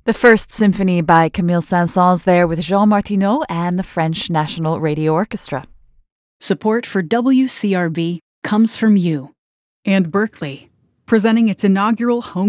The First Symphony by Camille Saint-Saëns there with Jean Martineau and the French National Radio Orchestra. Support for WCRB comes from you. And Berkeley, presenting its inaugural home